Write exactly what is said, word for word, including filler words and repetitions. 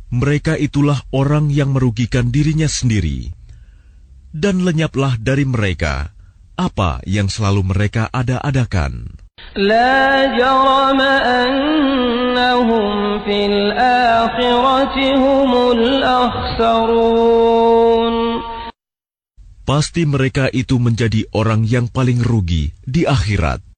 mereka itulah orang yang merugikan dirinya sendiri. Dan lenyaplah dari mereka apa yang selalu mereka ada-adakan. La jarama annahum fil akhirati humul akhsarun. Pasti mereka itu menjadi orang yang paling rugi di akhirat.